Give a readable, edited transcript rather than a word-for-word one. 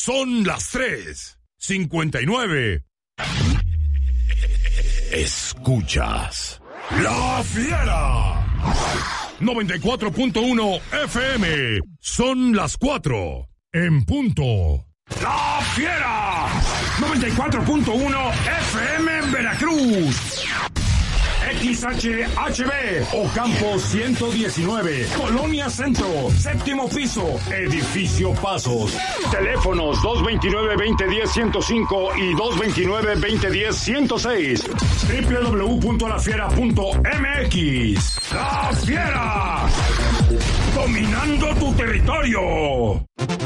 Son las 3:59. Escuchas La Fiera 94.1 FM. Son las 4 en punto. La Fiera 94.1 FM en Veracruz. XHHB Ocampo 119, Colonia Centro, séptimo piso, Edificio Pasos. Teléfonos 229-2010-105 y 229-2010-106. www.lafiera.mx. La Fiera, dominando tu territorio.